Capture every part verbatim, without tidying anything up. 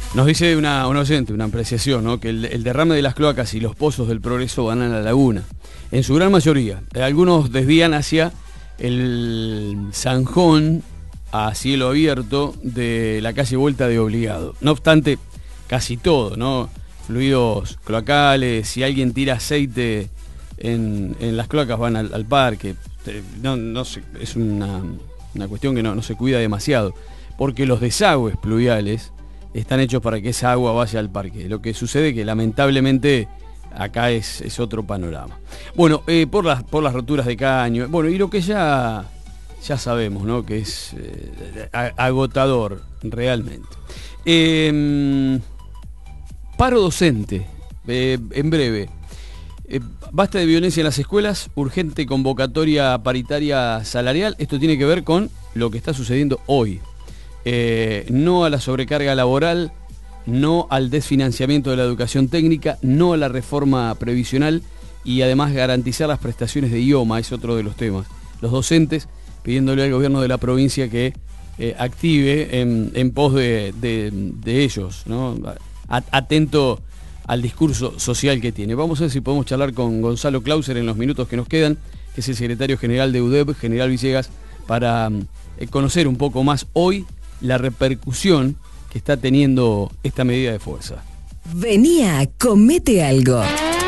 Nos dice una, una oyente, una apreciación, ¿no? Que el, el derrame de las cloacas y los pozos del Progreso van a la laguna. En su gran mayoría. Algunos desvían hacia el zanjón a cielo abierto de la calle Vuelta de Obligado. No obstante, casi todo, ¿no? Fluidos cloacales, si alguien tira aceite en, en las cloacas van al, al parque. No, no sé, es una, una cuestión que no, no se cuida demasiado. Porque los desagües pluviales están hechos para que esa agua vaya al parque. Lo que sucede que lamentablemente acá es, es otro panorama. Bueno, eh, por, las, por las roturas de caño, bueno, y lo que ya, ya sabemos, ¿no? Que es eh, agotador realmente. Eh, paro docente, eh, en breve. Eh, basta de violencia en las escuelas, urgente convocatoria paritaria salarial. Esto tiene que ver con lo que está sucediendo hoy. Eh, no a la sobrecarga laboral, no al desfinanciamiento de la educación técnica, no a la reforma previsional y además garantizar las prestaciones de idioma, es otro de los temas. Los docentes pidiéndole al gobierno de la provincia que eh, active en, en pos de, de, de ellos, ¿no? Atento al discurso social que tiene. Vamos a ver si podemos charlar con Gonzalo Clauser en los minutos que nos quedan, que es el secretario general de U D E B, General Villegas, para eh, conocer un poco más hoy la repercusión que está teniendo esta medida de fuerza. Venía, comete algo.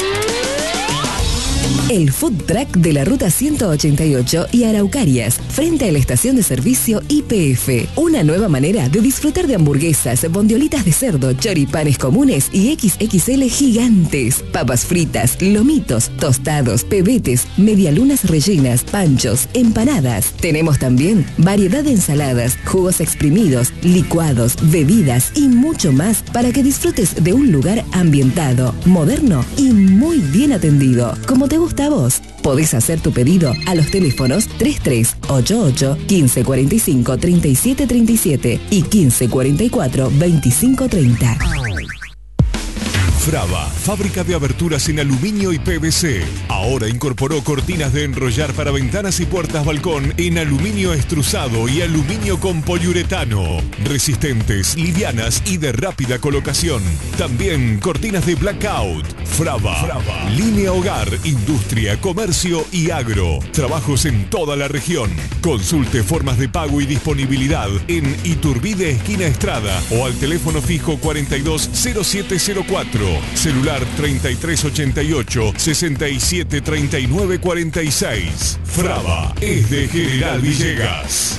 El food truck de la ruta ciento ochenta y ocho y Araucarias, frente a la estación de servicio I P F. Una nueva manera de disfrutar de hamburguesas, bondiolitas de cerdo, choripanes comunes y equis equis ele gigantes. Papas fritas, lomitos, tostados, pebetes, medialunas rellenas, panchos, empanadas. Tenemos también variedad de ensaladas, jugos exprimidos, licuados, bebidas y mucho más para que disfrutes de un lugar ambientado, moderno y muy bien atendido. Como te gusta a vos. Podés hacer tu pedido a los teléfonos treinta y tres ochenta y ocho, quince cuarenta y cinco, treinta y siete treinta y siete y quince cuarenta y cuatro, veinticinco treinta. Frava, fábrica de aberturas en aluminio y P V C. Ahora incorporó cortinas de enrollar para ventanas y puertas balcón en aluminio extrusado y aluminio con poliuretano. Resistentes, livianas y de rápida colocación. También cortinas de blackout. Frava, Frava. Línea hogar, industria, comercio y agro. Trabajos en toda la región. Consulte formas de pago y disponibilidad en Iturbide esquina Estrada o al teléfono fijo cuarenta y dos cero siete cero cuatro. Celular treinta y tres ochenta y ocho, sesenta y siete treinta y nueve cuarenta y seis. Frava es de General Villegas.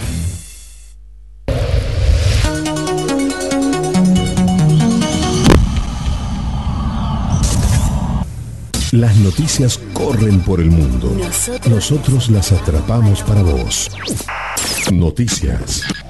Las noticias corren por el mundo. Nosotros, Nosotros las atrapamos para vos. Noticias.